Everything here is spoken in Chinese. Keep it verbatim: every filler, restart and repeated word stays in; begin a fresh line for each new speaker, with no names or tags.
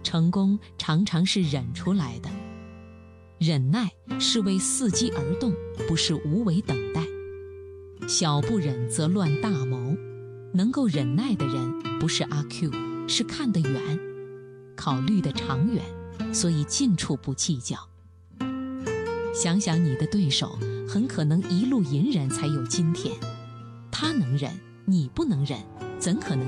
成功常常是忍出来的。忍耐是为伺机而动，不是无为等待。小不忍则乱大谋，能够忍耐的人不是阿 Q， 是看得远，考虑得长远，所以近处不计较。想想你的对手很可能一路隐忍才有今天，他能忍，你不能忍，怎可能